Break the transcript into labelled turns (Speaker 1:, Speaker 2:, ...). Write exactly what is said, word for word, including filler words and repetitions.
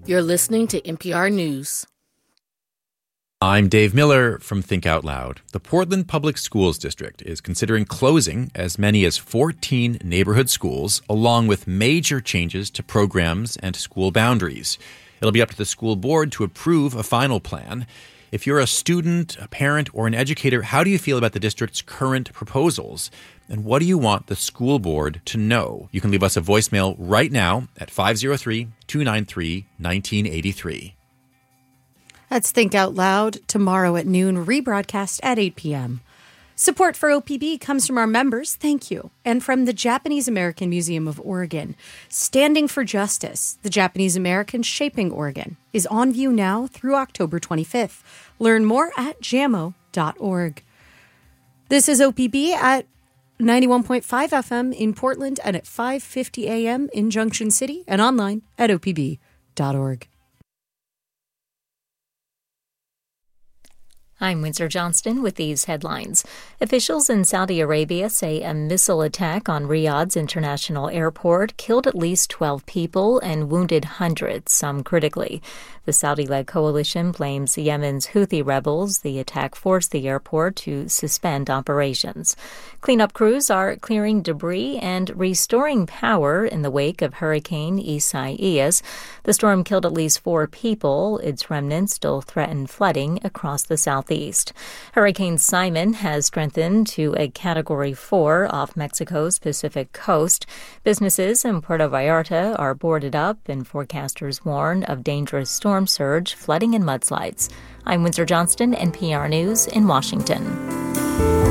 Speaker 1: You're listening to N P R News.
Speaker 2: I'm Dave Miller from Think Out Loud. The Portland Public Schools District is considering closing as many as fourteen neighborhood schools, along with major changes to programs and school boundaries. It'll be up to the school board to approve a final plan. If you're a student, a parent, or an educator, how do you feel about the district's current proposals? And what do you want the school board to know? You can leave us a voicemail right now at five oh three, two nine three, one nine eight three.
Speaker 3: That's Think Out Loud, tomorrow at noon, rebroadcast at eight p.m. Support for O P B comes from our members, thank you, and from the Japanese American Museum of Oregon. Standing for Justice, the Japanese Americans Shaping Oregon, is on view now through October twenty-fifth. Learn more at jamo dot org. This is O P B at ninety-one point five F M in Portland and at five fifty a.m. in Junction City and online at O P B dot org.
Speaker 4: I'm Windsor Johnston with these headlines. Officials in Saudi Arabia say a missile attack on Riyadh's international airport killed at least twelve people and wounded hundreds, some critically. The Saudi-led coalition blames Yemen's Houthi rebels. The attack forced the airport to suspend operations. Cleanup crews are clearing debris and restoring power in the wake of Hurricane Isaias. The storm killed at least four people. Its remnants still threaten flooding across the southeast. Hurricane Simon has strengthened to a Category four off Mexico's Pacific coast. Businesses in Puerto Vallarta are boarded up, and forecasters warn of dangerous storm surge, flooding, and mudslides. I'm Windsor Johnston, N P R News in Washington.